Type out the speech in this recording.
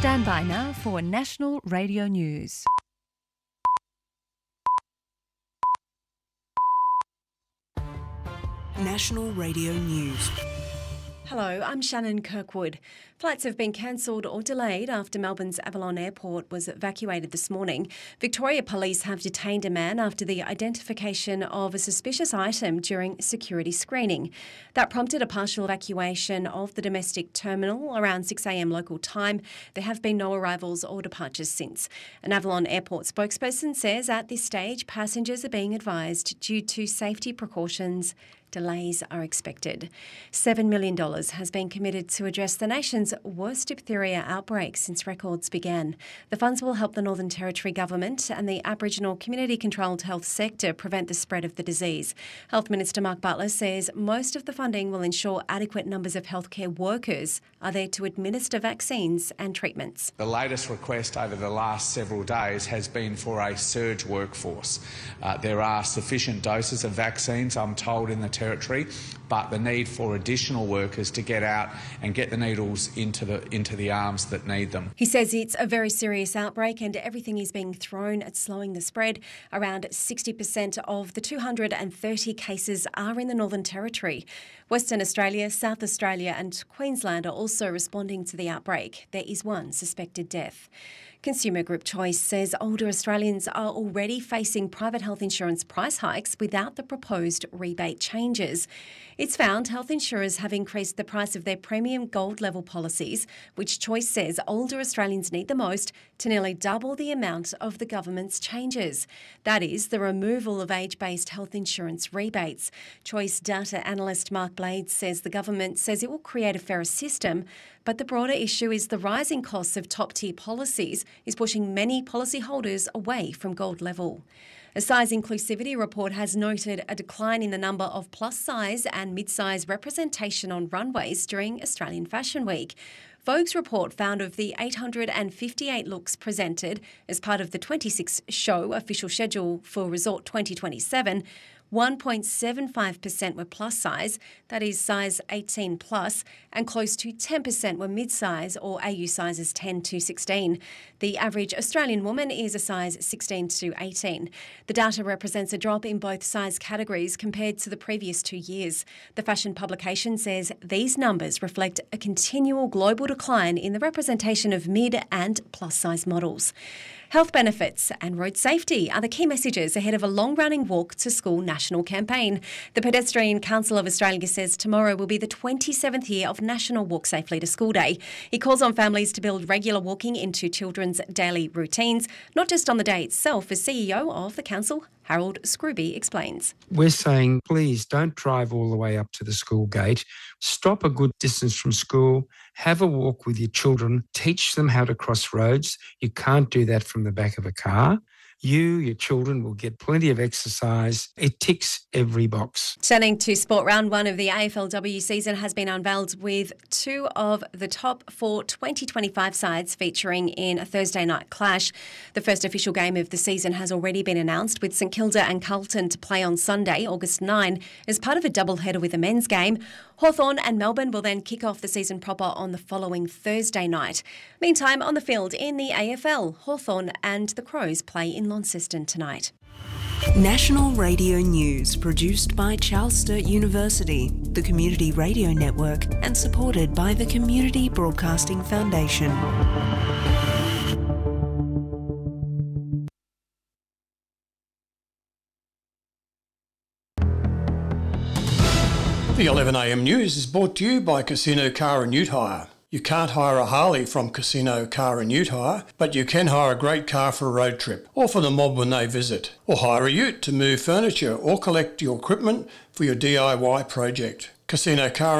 Stand by now for National Radio News. National Radio News. Hello, I'm Shannon Kirkwood. Flights have been cancelled or delayed after Melbourne's Avalon Airport was evacuated this morning. Victoria Police have detained a man after the identification of a suspicious item during security screening. That prompted a partial evacuation of the domestic terminal around 6 a.m. local time. There have been no arrivals or departures since. An Avalon Airport spokesperson says at this stage passengers are being advised due to safety precautions. Delays are expected. $7 million has been committed to address the nation's worst diphtheria outbreak since records began. The funds will help the Northern Territory Government and the Aboriginal community-controlled health sector prevent the spread of the disease. Health Minister Mark Butler says most of the funding will ensure adequate numbers of healthcare workers are there to administer vaccines and treatments. The latest request over the last several days has been for a surge workforce. There are sufficient doses of vaccines, I'm told, in the Territory, but the need for additional workers to get out and get the needles into the arms that need them. He says it's a very serious outbreak and everything is being thrown at slowing the spread. Around 60% of the 230 cases are in the Northern Territory. Western Australia, South Australia and Queensland are also responding to the outbreak. There is one suspected death. Consumer Group Choice says older Australians are already facing private health insurance price hikes without the proposed rebate changes. It's found health insurers have increased the price of their premium gold level policies, which Choice says older Australians need the most, to nearly double the amount of the government's changes. That is, the removal of age-based health insurance rebates. Choice data analyst Mark Blades says the government says it will create a fairer system, but the broader issue is the rising costs of top-tier policies is pushing many policyholders away from gold level. A size inclusivity report has noted a decline in the number of plus-size and mid-size representation on runways during Australian Fashion Week. Vogue's report found of the 858 looks presented as part of the 26 show official schedule for Resort 2027, 1.75% were plus size, that is size 18 plus, and close to 10% were mid-size or AU sizes 10 to 16. The average Australian woman is a size 16 to 18. The data represents a drop in both size categories compared to the previous 2 years. The fashion publication says these numbers reflect a continual global decline in the representation of mid and plus size models. Health benefits and road safety are the key messages ahead of a long-running Walk to School national campaign. The Pedestrian Council of Australia says tomorrow will be the 27th year of National Walk Safely to School Day. It calls on families to build regular walking into children's daily routines, not just on the day itself, as CEO of the council, Harold Scrooby, explains. We're saying, please don't drive all the way up to the school gate. Stop a good distance from school. Have a walk with your children. Teach them how to cross roads. You can't do that from the back of a car. Your children will get plenty of exercise. It ticks every box. Turning to sport, round one of the AFLW season has been unveiled with two of the top four 2025 sides featuring in a Thursday night clash. The first official game of the season has already been announced, with St Kilda and Carlton to play on Sunday, August 9, as part of a doubleheader with a men's game. Hawthorn and Melbourne will then kick off the season proper on the following Thursday night. Meantime, on the field in the AFL, Hawthorn and the Crows play in Launceston tonight. National Radio News, produced by Charles Sturt University, the Community Radio Network, and supported by the Community Broadcasting Foundation. The 11am news is brought to you by Casino Car and Ute Hire. You can't hire a Harley from Casino Car and Ute Hire, but you can hire a great car for a road trip, or for the mob when they visit, or hire a ute to move furniture or collect your equipment for your DIY project. Casino Car